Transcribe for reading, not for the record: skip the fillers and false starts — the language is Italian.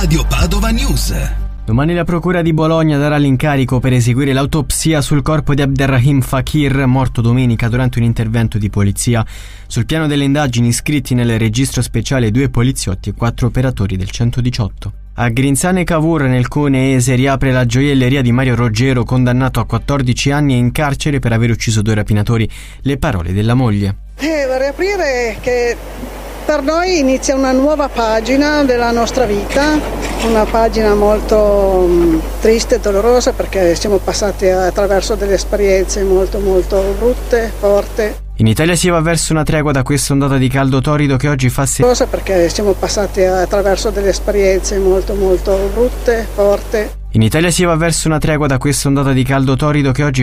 Radio Padova News. Domani la Procura di Bologna darà l'incarico per eseguire l'autopsia sul corpo di Abderrahim Fakir, morto domenica durante un intervento di polizia. Sul piano delle indagini iscritti nel registro speciale 2 poliziotti e 4 operatori del 118. A Grinzane e Cavour, nel Coneese, riapre la gioielleria di Mario Roggero, condannato a 14 anni e in carcere per aver ucciso 2 rapinatori. Le parole della moglie. Vorrei aprire che per noi inizia una nuova pagina della nostra vita, una pagina molto triste e dolorosa, perché siamo passati attraverso delle esperienze molto brutte, forti. In Italia si va verso una tregua da questa ondata di caldo torrido che oggi fa perché siamo passati attraverso delle esperienze molto brutte, forti. In Italia si va verso una tregua da questa ondata di caldo torrido che oggi